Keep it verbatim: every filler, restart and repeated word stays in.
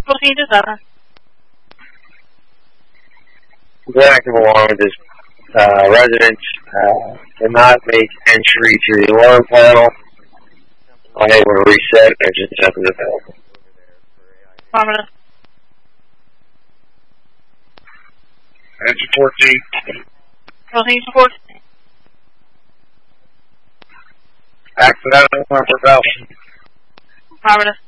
fourteen to seven. The active alarm is uh, residents uh, cannot make entry to the alarm panel. Unable to reset, engine seven is available. Affirmative. Engine fourteen. fourteen to fourteen. Accident alarm for valve. Affirmative.